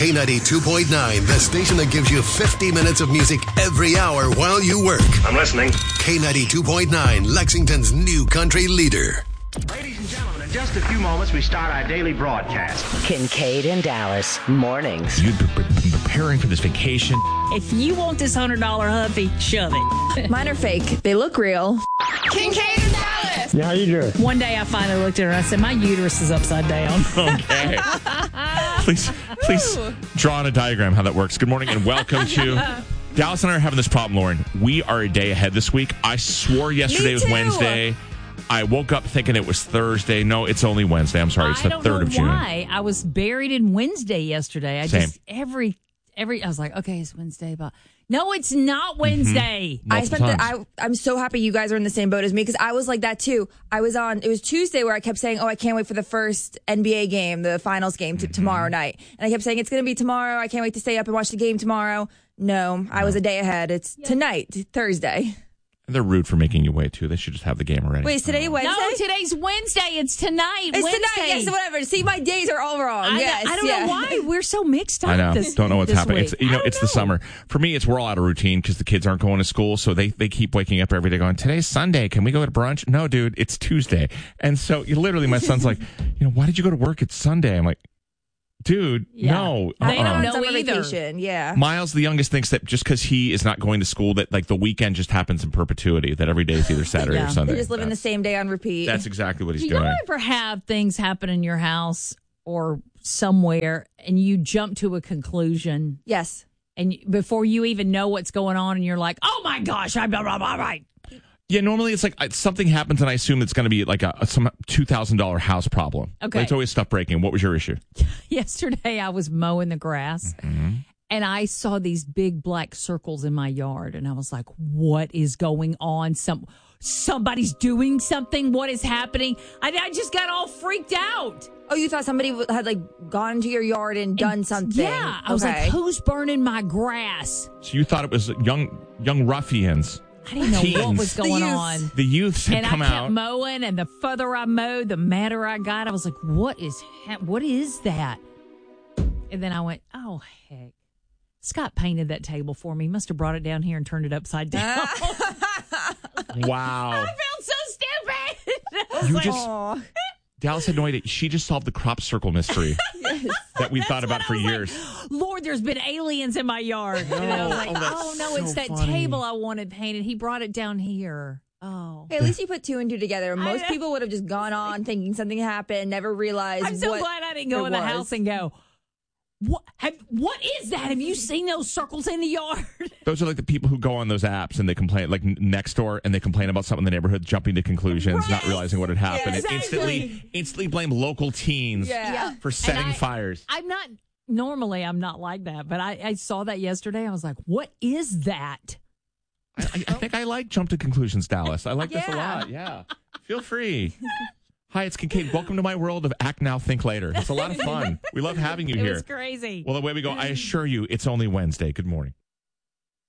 K92 2.9, the station that gives you 50 minutes of music every hour while you work. I'm listening. K92 2.9, Lexington's new country leader. Ladies and gentlemen, in just a few moments, we start our daily broadcast. Kincaid and Dallas, mornings. You've been preparing for this vacation. If you want this $100 huffy, shove it. Mine are fake. They look real. Kincaid and Dallas. Yeah, how you doing? One day I finally looked at her and I said, my uterus is upside down. Okay. Please draw on a diagram how that works. Good morning and welcome to... Dallas and I are having this problem, Lauren. We are a day ahead this week. I swore yesterday was Wednesday. I woke up thinking it was Thursday. No, it's only Wednesday. I'm sorry. It's the 3rd of June. Why? I was buried in Wednesday yesterday. Same. Every I was like, okay, it's Wednesday, but no, it's not Wednesday. Mm-hmm. I'm so happy you guys are in the same boat as me because I was like that too. It was Tuesday where I kept saying, I can't wait for the first NBA game, the finals game tomorrow night. And I kept saying, it's going to be tomorrow. I can't wait to stay up and watch the game tomorrow. No, I was a day ahead. It's tonight, Thursday. They're rude for making you wait, too. They should just have the game already. Wait, is today Wednesday? No, today's Wednesday. It's tonight. It's Wednesday. tonight. Yes, whatever. See, my days are all wrong. I don't know why we're so mixed up. I know. Don't know what's happening. Week. It's the summer. For me, we're all out of routine because the kids aren't going to school, so they keep waking up every day going, today's Sunday. Can we go to brunch? No, dude, it's Tuesday. And so literally my son's like, why did you go to work? It's Sunday. I'm like, dude, no. They don't know summer either. Vacation. Yeah. Miles, the youngest, thinks that just because he is not going to school, that like the weekend just happens in perpetuity, that every day is either Saturday or Sunday. They're just living the same day on repeat. That's exactly what he's Do doing. you ever have things happen in your house or somewhere and you jump to a conclusion? Yes. And before you even know what's going on and you're like, oh my gosh, I'm blah, blah, blah, right. Yeah, normally it's like something happens and I assume it's going to be like some $2,000 house problem. Okay. But it's always stuff breaking. What was your issue? Yesterday I was mowing the grass and I saw these big black circles in my yard and I was like, what is going on? Somebody's doing something. What is happening? I just got all freaked out. Oh, you thought somebody had gone into your yard and done something? Yeah. I was like, who's burning my grass? So you thought it was young ruffians. I didn't know what was going on. The youths had come out. And I kept mowing, and the further I mowed, the madder I got. I was like, what is that? And then I went, oh, heck. Scott painted that table for me. He must have brought it down here and turned it upside down. Wow. I felt so stupid. Dallas had no idea. She just solved the crop circle mystery that we thought about for years. Like, Lord, there's been aliens in my yard. And I was like, it's that table I wanted painted. He brought it down here. Oh. Hey, at least you put 2 and 2 together. Most people would have just gone on thinking something happened, never realized. I'm so glad I didn't go in the house and go, what is that? Have you seen those circles in the yard? Those are like the people who go on those apps and they complain, like Nextdoor, and they complain about something in the neighborhood, jumping to conclusions, not realizing what had happened, and instantly blame local teens for setting fires. I'm not like that, but I saw that yesterday. I was like, what is that? I think I like jump to conclusions, Dallas. I like this a lot. Yeah. Feel free. Hi, it's Kincaid. Welcome to my world of Act Now, Think Later. It's a lot of fun. We love having you here. It was crazy. Well, away we go. I assure you, it's only Wednesday. Good morning.